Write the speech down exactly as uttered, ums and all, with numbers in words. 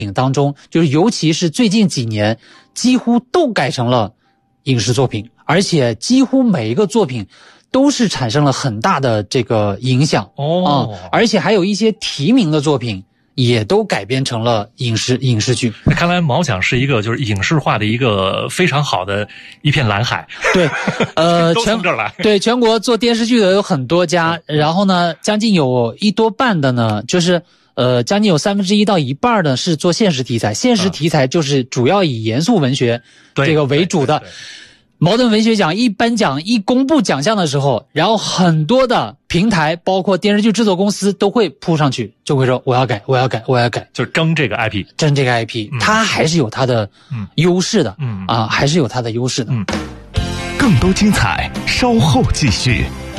影当中，就是尤其是最近几年，几乎都改成了影视作品，而且几乎每一个作品都是产生了很大的这个影响哦、 嗯，而且还有一些提名的作品也都改编成了影视影视剧。 那看来毛奖是一个就是影视化的一个非常好的一片蓝海。 对，呃， 都从这儿来。 对，全国做电视剧的有很多家，然后呢，将近有一多半的呢，就是呃，将近有三分之一到一半的是做现实题材，现实题材就是主要以严肃文学这个为主的。 对对对对茅盾文学奖一颁奖一公布奖项的时候，然后很多的平台包括电视剧制作公司都会扑上去，就会说我要改我要改我要改， 就争这个 I P， 争这个 I P，、嗯、它还是有它的优势的，嗯啊，还是有它的优势的。 嗯， 更多精彩稍后继续。